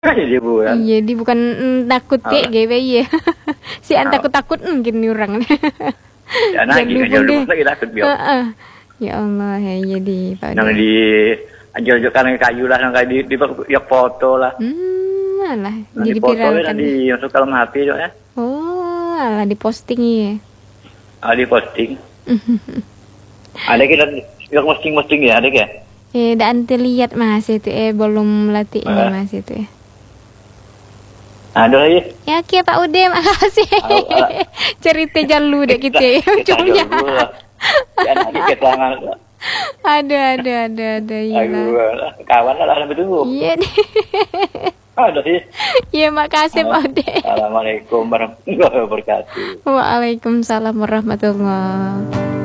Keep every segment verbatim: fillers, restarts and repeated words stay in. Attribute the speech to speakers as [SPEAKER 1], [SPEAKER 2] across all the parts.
[SPEAKER 1] Jadi bukan.
[SPEAKER 2] Iya, di bukan mm, takut
[SPEAKER 1] Oh.
[SPEAKER 2] deh, gitu ya. Si an
[SPEAKER 1] Oh.
[SPEAKER 2] takut-takut mungkin nih orang.
[SPEAKER 1] Ya lagi kan jauh
[SPEAKER 2] deh.
[SPEAKER 1] lagi takut biar.
[SPEAKER 2] Heeh. Ya Allah, ya jadi Pak
[SPEAKER 1] Nang
[SPEAKER 2] Ude.
[SPEAKER 1] di anjol-anjol kayu lah, nang di di ya foto lah.
[SPEAKER 2] Hmm, alah,
[SPEAKER 1] Nang
[SPEAKER 2] jadi
[SPEAKER 1] di foto
[SPEAKER 2] viralkan.
[SPEAKER 1] di masuk dalam H P ya.
[SPEAKER 2] Oh, alah di posting ya.
[SPEAKER 1] Ah, di posting. Ada kita yang posting-posting ya, ada ya?
[SPEAKER 2] Eh, dan lihat Mas itu eh belum latihnya
[SPEAKER 1] Eh.
[SPEAKER 2] Mas itu ya.
[SPEAKER 1] Ada lagi.
[SPEAKER 2] Ya oke Pak Ude, makasih.
[SPEAKER 1] Halo, halo.
[SPEAKER 2] Cerita jalu deh kita. Ujungnya.
[SPEAKER 1] Ya nanti keterangan.
[SPEAKER 2] Aduh, aduh, aduh, aduh, iya lah.
[SPEAKER 1] Aduh, kawan lah sampai tunggu.
[SPEAKER 2] Iya deh.
[SPEAKER 1] Ada sih.
[SPEAKER 2] Iya, makasih Pak Ude.
[SPEAKER 1] Assalamualaikum warahmatullahi wabarakatuh.
[SPEAKER 2] Waalaikumsalam warahmatullahi.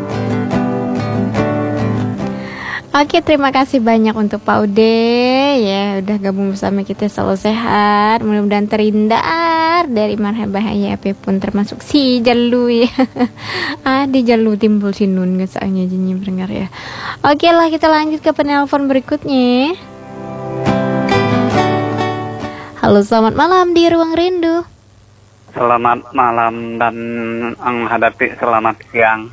[SPEAKER 2] Oke, terima kasih banyak untuk Pak Ude ya udah gabung bersama kita, selalu sehat, mudah-mudahan terhindar dari marah bahaya apapun termasuk si jalu ya. Ah, di jalu timbul sinun soalnya jinnya pendengar ya. Oke lah, kita lanjut ke penelpon berikutnya. Halo, selamat malam di Ruang Rindu.
[SPEAKER 3] Selamat malam dan menghadapi selamat siang.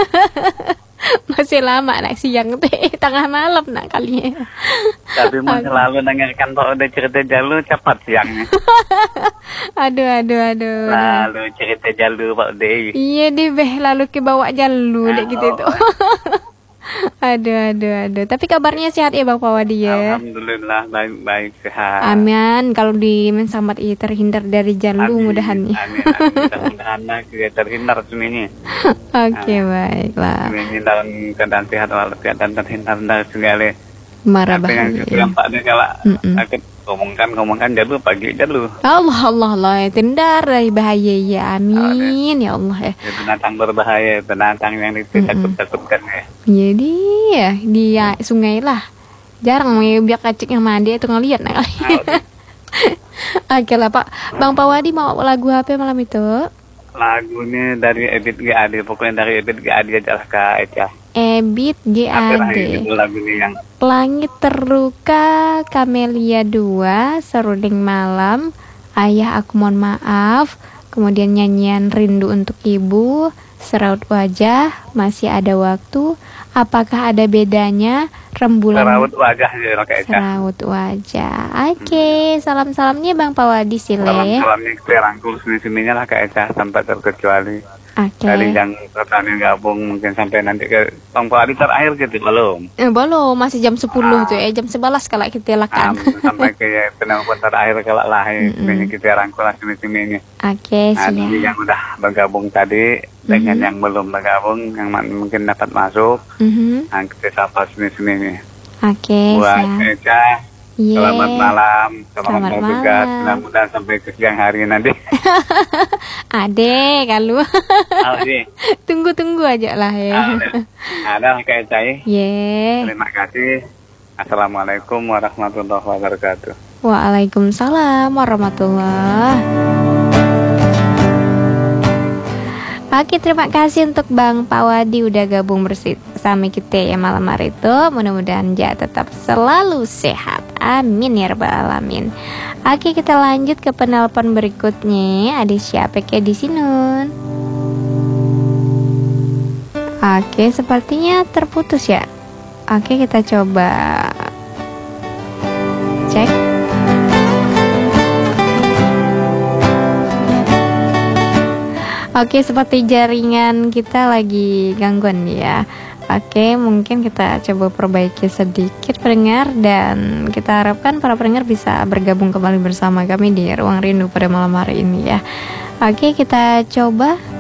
[SPEAKER 2] Masih lama nak siang teh, tengah malam nak kalinya.
[SPEAKER 3] Tapi mau selalu dengarkan Pak Ude cerita jalu cepat siangnya.
[SPEAKER 2] Aduh, aduh, aduh.
[SPEAKER 3] Lalu cerita jalu Pak Ude.
[SPEAKER 2] Iya deh beh, lalu ke bawa jalu deh gitu itu. Aduh, aduh, aduh. Tapi kabarnya sehat ya Bang Pawadi ya.
[SPEAKER 3] Alhamdulillah baik-baik sehat.
[SPEAKER 2] Amin. Kalau di mensamat i terhindar dari jalu mudahan ya.
[SPEAKER 3] Amin, amin. Mudah-mudahan lah kita terhindar semuanya.
[SPEAKER 2] Oke, baiklah.
[SPEAKER 3] Semuanya dalam keadaan sehat walafiat dan terhindar dari segala
[SPEAKER 2] Marah
[SPEAKER 3] apa yang
[SPEAKER 2] bahaya.
[SPEAKER 3] yang Pak Ude kalau
[SPEAKER 2] Mm-mm.
[SPEAKER 3] aku ngomongkan ngomongkan jalu pagi jalu.
[SPEAKER 2] Allah, Allah, Allah. Terhindar dari bahaya ya. Amin ya Allah ya.
[SPEAKER 3] Ya, binatang berbahaya, binatang yang ditakut-takutkan ya.
[SPEAKER 2] Jadi ya di ya, sungai lah. Jarang ya biar kacik yang mandi itu ngeliat nah. Oke lah Pak. Bang Pawadi mau lagu apa malam itu?
[SPEAKER 3] Lagunya dari Ebit G A D, pokoknya dari Ebit G A D aja lah Kak Eca.
[SPEAKER 2] Ebit G A
[SPEAKER 3] Akhir-akhir
[SPEAKER 2] D.
[SPEAKER 3] itu lagunya yang
[SPEAKER 2] Langit terluka, Kamelia dua, Serunding malam, Ayah aku mohon maaf, kemudian nyanyian Rindu untuk Ibu, Seraut wajah, Masih ada waktu, Apakah ada bedanya, Rembulan
[SPEAKER 3] Seraut wajah ya Kak Eca.
[SPEAKER 2] Seraut wajah. Oke, salam-salamnya Bang Pawadi Sile.
[SPEAKER 3] Salam-salamnya kita rangkul sini-sininya lah Kak Eca sampai terkecuali.
[SPEAKER 2] Oke.
[SPEAKER 3] Dari yang pertanian gabung mungkin sampai nanti ke Bang Pawadi terakhir gitu belum.
[SPEAKER 2] Eh, belum, masih jam sepuluh tuh, eh jam sebelas kalau kita lakukan.
[SPEAKER 3] Um, sampai ke penelpon terakhir kalau lah ya, sini kita rangkul lah sini-sininya.
[SPEAKER 2] Oke,
[SPEAKER 3] Nah, ini
[SPEAKER 2] siap.
[SPEAKER 3] yang udah bergabung tadi dengan yang belum bergabung yang man- mungkin dapat masuk,
[SPEAKER 2] Mhm.
[SPEAKER 3] nah, kita sapa sini-sininya.
[SPEAKER 2] Oke,
[SPEAKER 3] Buat
[SPEAKER 2] siap.
[SPEAKER 3] Eca,
[SPEAKER 2] Iya.
[SPEAKER 3] selamat malam, selamat
[SPEAKER 2] Selamat
[SPEAKER 3] bertugas,
[SPEAKER 2] malam.
[SPEAKER 3] mudah-mudahan sampai ke siang hari nanti.
[SPEAKER 2] Ade, kalau
[SPEAKER 3] Aldi,
[SPEAKER 2] tunggu-tunggu aja lah ya.
[SPEAKER 3] ada Kak Eca ya.
[SPEAKER 2] Ye.
[SPEAKER 3] Terima kasih. Assalamualaikum warahmatullahi wabarakatuh.
[SPEAKER 2] Waalaikumsalam warahmatullahi. Oke, terima kasih untuk Bang Pawadi udah gabung bersama kita ya malam hari itu. Mudah-mudahan ja tetap selalu sehat. Amin ya rabbal alamin. Oke, kita lanjut ke penelpon berikutnya. Ada siapa ke di sini? Oke, sepertinya terputus ya. Oke, kita coba cek. Oke, seperti jaringan kita lagi gangguan ya. Oke, mungkin kita coba perbaiki sedikit pendengar, dan kita harapkan para pendengar bisa bergabung kembali bersama kami di Ruang Rindu pada malam hari ini ya. Oke, kita coba